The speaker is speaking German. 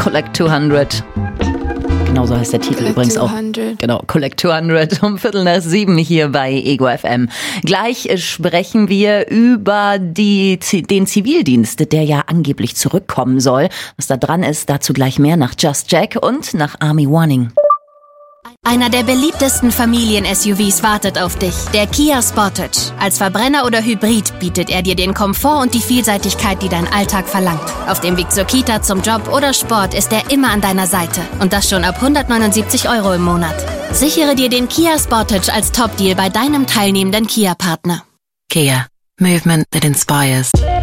Collect 200. Genauso heißt der Titel übrigens 200. auch. Genau, Collect 200 um 6:15 hier bei Ego FM. Gleich sprechen wir über den Zivildienst, der ja angeblich zurückkommen soll. Was da dran ist, dazu gleich mehr nach Just Jack und nach Army Warning. Einer der beliebtesten Familien-SUVs wartet auf dich, der Kia Sportage. Als Verbrenner oder Hybrid bietet er dir den Komfort und die Vielseitigkeit, die dein Alltag verlangt. Auf dem Weg zur Kita, zum Job oder Sport ist er immer an deiner Seite. Und das schon ab 179 € im Monat. Sichere dir den Kia Sportage als Top-Deal bei deinem teilnehmenden Kia-Partner. Kia. Movement that inspires.